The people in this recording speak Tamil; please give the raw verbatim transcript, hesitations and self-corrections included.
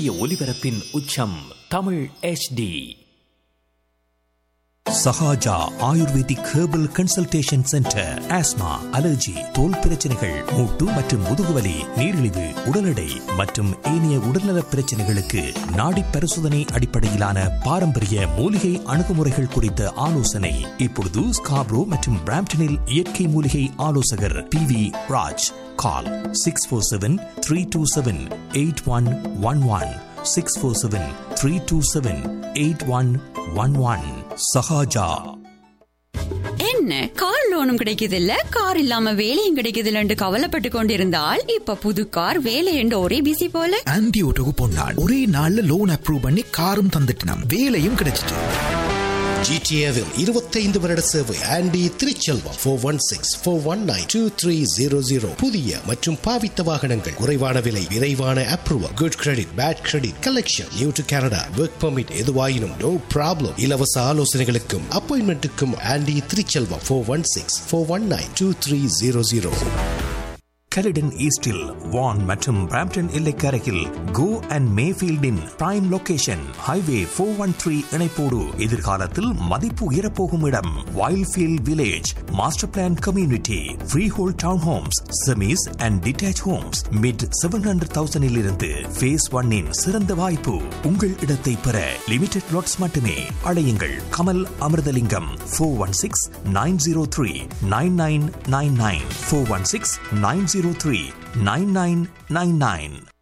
இந்திய ஒலிபரப்பின் உச்சம் Tamil H D. Sahaja ayurvedic herbal consultation centre. Asthma, allergy, தோல் பிரச்சனைகள், மூட்டு மற்றும் முதுகுவலி, நீரிழிவு, உடல் எடை மற்றும் ஏனைய உடல்நல பிரச்சனைகளுக்கு நாடி பரிசோதனை அடிப்படையிலான பாரம்பரிய மூலிகை அணுகுமுறைகள் குறித்த ஆலோசனை. இப்பொழுது ஸ்காப்ரோ மற்றும் பிராம்டனில் இயற்கை மூலிகை ஆலோசகர் பி வி ராஜ். கால் six four seven three two seven eight one one one six four seven three two seven eight one one one. Sahaja. என்ன கார் லோனும் கிடைக்குது இல்ல, கார் இல்லாம வேலையும் கிடைக்குது இல்லன்னு கவலைப்பட்டு கொண்டிருந்தால் இப்ப புது கார் வேலை என்று ஒரே பிசி போல. ஆன்டி ஓட்டோக்கு போனாள், ஒரே நாள்ல லோன் அப்ரூவ் பண்ணி காரும் தந்துட்டான், வேலையும் கிடைச்சிட்டு. ஜிடிஏவில் இருபத்தைந்து வருட சேவை. Aunty Thiruchelvam four one six four one nine two three zero zero. புதிய மற்றும் பாவித்த வாகனங்கள், குறைவான விலை, விரைவான approval, good credit, bad credit, collection, new to Canada, work permit, எதுவாயினும் நோ ப்ராப்ளம். இலவச ஆலோசனைகளுக்கும் அப்பாயின்மெண்ட்டுக்கும் aunty Thiruchelvam four one six four one nine two three zero zero. கலிடன் ஈஸ்டில் வான் மற்றும் Brampton எல்லைக்கரையில் go and மேஃபீல்டின் prime location. Highway four one three இணைப்போடு எதிர்காலத்தில் மதிப்பு உயரப்போகும் இடம். Wildfield village master plan community. Free whole down Holmes, semis and detach Holmes mid seven hundred தௌசண்டில் இருந்து ஃபேஸ் ஒன்னின் சிறந்த வாய்ப்பு. உங்கள் இடத்தை பெற லிமிடெட் லாட்ஸ் மட்டுமே. அழையுங்கள் Kamal Amirthalingam four one six nine zero three nine nine nine nine four one six nine zero three nine nine nine nine.